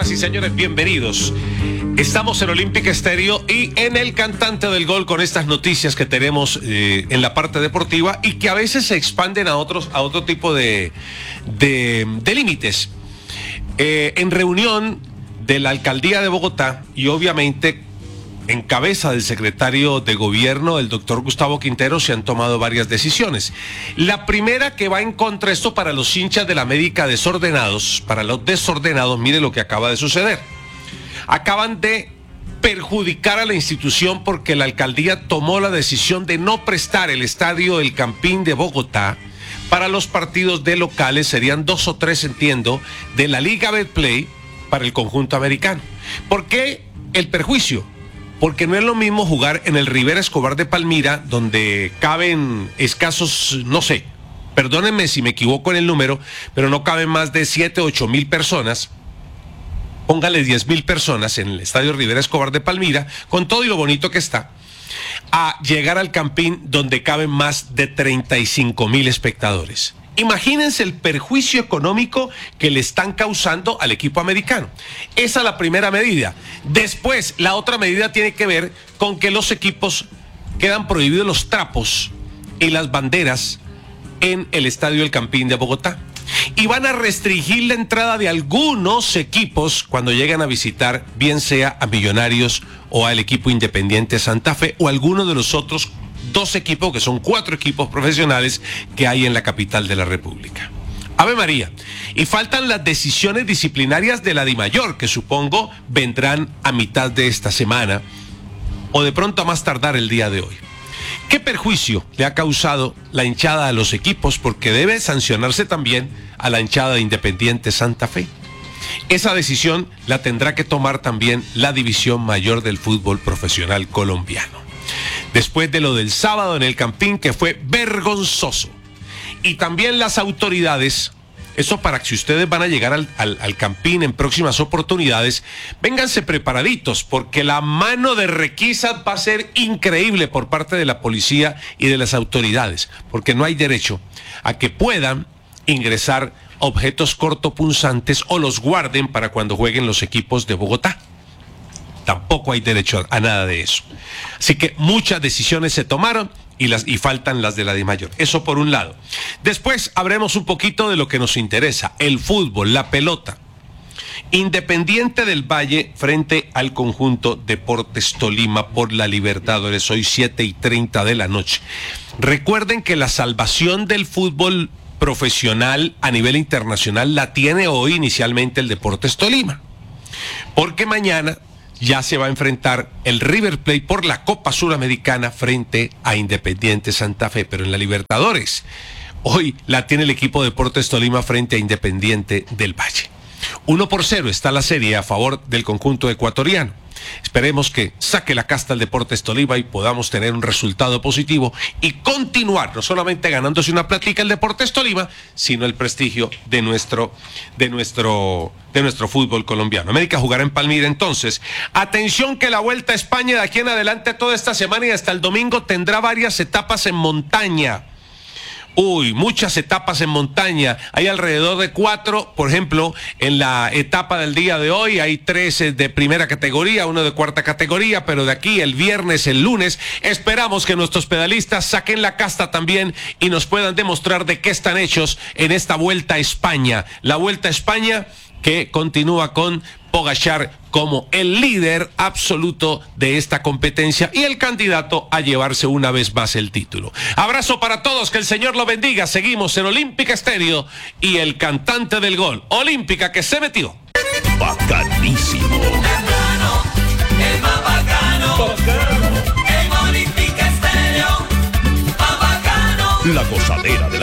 Señoras y señores, bienvenidos. Estamos en Olímpica Estéreo y en el Cantante del Gol con estas noticias que tenemos en la parte deportiva y que a veces se expanden a otro tipo de límites. En reunión de la Alcaldía de Bogotá y obviamente en cabeza del secretario de Gobierno, el doctor Gustavo Quintero, se han tomado varias decisiones. La primera que va en contra de esto para los hinchas de la América desordenados, para los desordenados, mire lo que acaba de suceder. Acaban de perjudicar a la institución porque la alcaldía tomó la decisión de no prestar el estadio El Campín de Bogotá para los partidos de locales, serían 2 o 3, entiendo, de la Liga Betplay para el conjunto americano. ¿Por qué el perjuicio? Porque no es lo mismo jugar en el Rivera Escobar de Palmira, donde caben escasos, no sé, perdónenme si me equivoco en el número, pero no caben más de 7 o 8 mil personas. Póngale 10,000 personas en el estadio Rivera Escobar de Palmira, con todo y lo bonito que está, a llegar al Campín donde caben más de 35,000 espectadores. Imagínense el perjuicio económico que le están causando al equipo americano. Esa es la primera medida. Después, la otra medida tiene que ver con que los equipos quedan prohibidos los trapos y las banderas en el estadio El Campín de Bogotá. Y van a restringir la entrada de algunos equipos cuando llegan a visitar, bien sea a Millonarios o al equipo Independiente Santa Fe o alguno de los otros 2 equipos, que son 4 equipos profesionales que hay en la capital de la República. Ave María. Y faltan las decisiones disciplinarias de la DIMAYOR, que supongo vendrán a mitad de esta semana o de pronto a más tardar el día de hoy. ¿Qué perjuicio le ha causado la hinchada a los equipos? Porque debe sancionarse también a la hinchada de Independiente Santa Fe. Esa decisión la tendrá que tomar también la División Mayor del Fútbol Profesional Colombiano. Después de lo del sábado en el Campín, que fue vergonzoso. Y también las autoridades, eso para que si ustedes van a llegar al Campín en próximas oportunidades, vénganse preparaditos, porque la mano de requisas va a ser increíble por parte de la policía y de las autoridades, porque no hay derecho a que puedan ingresar objetos cortopunzantes o los guarden para cuando jueguen los equipos de Bogotá. Tampoco hay derecho a nada de eso. Así que muchas decisiones se tomaron y faltan las de la DIMAYOR. Eso por un lado. Después hablemos un poquito de lo que nos interesa, el fútbol, la pelota. Independiente del Valle frente al conjunto Deportes Tolima por la Libertadores, hoy 7:30 de la noche. Recuerden que la salvación del fútbol profesional a nivel internacional la tiene hoy inicialmente el Deportes Tolima. Porque mañana ya se va a enfrentar el River Plate por la Copa Suramericana frente a Independiente Santa Fe, pero en la Libertadores hoy la tiene el equipo Deportes Tolima frente a Independiente del Valle. 1-0 está la serie a favor del conjunto ecuatoriano. Esperemos que saque la casta el Deportes Tolima y podamos tener un resultado positivo y continuar, no solamente ganándose una platica el Deportes Tolima, sino el prestigio de nuestro fútbol colombiano. América jugará en Palmira entonces. Atención que la Vuelta a España de aquí en adelante toda esta semana y hasta el domingo tendrá varias etapas en montaña. Muchas etapas en montaña. Hay alrededor de 4, por ejemplo, en la etapa del día de hoy hay 3 de primera categoría, 1 de cuarta categoría, pero de aquí el viernes, el lunes, esperamos que nuestros pedalistas saquen la casta también y nos puedan demostrar de qué están hechos en esta Vuelta a España. La Vuelta a España que continúa con Pogačar como el líder absoluto de esta competencia y el candidato a llevarse una vez más el título. Abrazo para todos, que el Señor lo bendiga. Seguimos en Olímpica Estéreo y el Cantante del Gol. Olímpica que se metió. Bacanísimo. El más bacano. En Olímpica Estéreo. Más bacano. La gozadera de